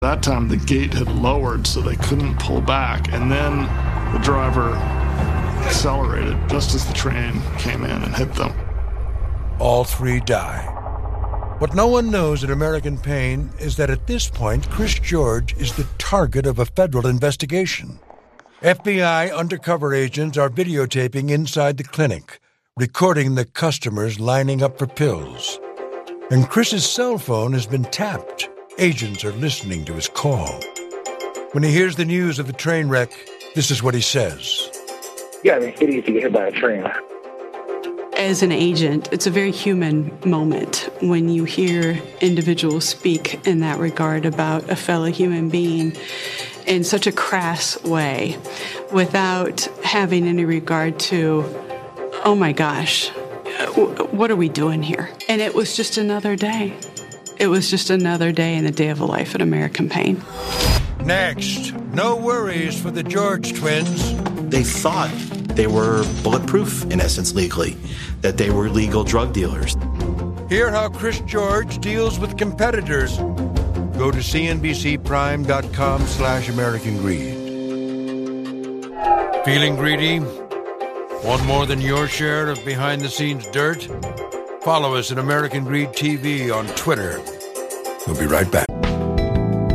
That time the gate had lowered so they couldn't pull back, and then the driver accelerated just as the train came in and hit them. All three die. What no one knows in American Pain is that at this point, Chris George is the target of a federal investigation. FBI undercover agents are videotaping inside the clinic, recording the customers lining up for pills. And Chris's cell phone has been tapped. Agents are listening to his call. When he hears the news of the train wreck, this is what he says. Yeah, idiots get hit by a train. As an agent, it's a very human moment when you hear individuals speak in that regard about a fellow human being in such a crass way without having any regard to, oh my gosh, what are we doing here? And it was just another day. It was just another day in the day of a life at American Pain. Next, no worries for the George twins. They thought they were bulletproof, in essence, legally, that they were legal drug dealers. Hear how Chris George deals with competitors. Go to cnbcprime.com/American Greed. Feeling greedy? Want more than your share of behind-the-scenes dirt? Follow us at American Greed TV on Twitter. We'll be right back.